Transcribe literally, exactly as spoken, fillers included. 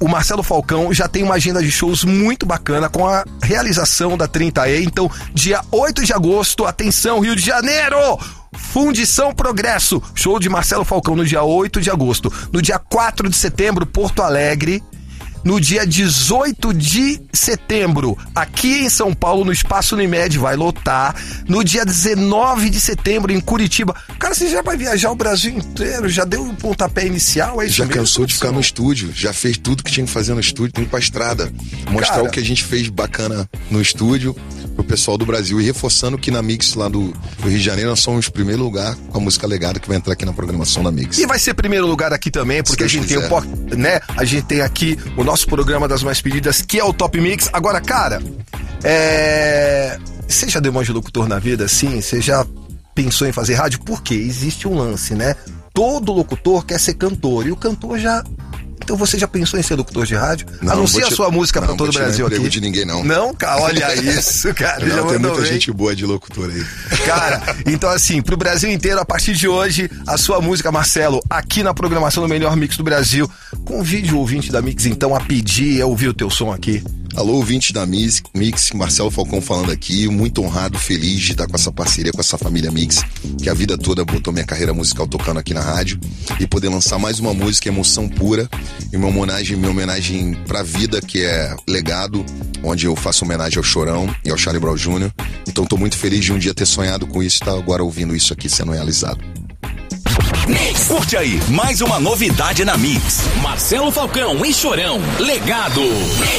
o Marcelo Falcão já tem uma agenda de shows muito bacana com a realização da trinta E. Então, dia oito de agosto, atenção, Rio de Janeiro! Fundição Progresso, show de Marcelo Falcão no dia oito de agosto. No dia quatro de setembro, Porto Alegre. No dia dezoito de setembro, aqui em São Paulo, no Espaço Unimed, vai lotar. No dia dezenove de setembro, em Curitiba. Cara, você já vai viajar o Brasil inteiro? Já deu o pontapé inicial? É isso já mesmo? Cansou de ficar no estúdio. Já fez tudo que tinha que fazer no estúdio. Tem que ir pra estrada. Mostrar Cara, o que a gente fez bacana no estúdio pro pessoal do Brasil. E reforçando que na Mix lá do, do Rio de Janeiro, nós somos o primeiro lugar com a música legada que vai entrar aqui na programação da Mix. E vai ser primeiro lugar aqui também, porque a gente tem o, né? A gente tem aqui o nosso programa das mais pedidas, que é o Top Mix. Agora, cara, é... você já deu uma de locutor na vida, assim? Você já pensou em fazer rádio? Porque existe um lance, né? Todo locutor quer ser cantor, e o cantor já... Então você já pensou em ser locutor de rádio? Não, Anuncia te... a sua música para todo o Brasil aqui. Não vou de ninguém, não. Não, cara, olha isso, cara. Não, já tem muita bem. gente boa de locutor aí. Cara, então assim, pro Brasil inteiro, a partir de hoje, a sua música, Marcelo, aqui na programação do Melhor Mix do Brasil. Convide o ouvinte da Mix, então, a pedir e a ouvir o teu som aqui. Alô, ouvinte da Mix, Mix, Marcelo Falcão falando aqui, muito honrado, feliz de estar com essa parceria, com essa família Mix, que a vida toda botou minha carreira musical tocando aqui na rádio, e poder lançar mais uma música, Emoção Pura, e uma homenagem, minha homenagem pra vida, que é Legado, onde eu faço homenagem ao Chorão e ao Charlie Brown Júnior Então tô muito feliz de um dia ter sonhado com isso e estar agora ouvindo isso aqui sendo realizado. Mix. Curte aí, mais uma novidade na Mix. Marcelo Falcão e Chorão, Legado.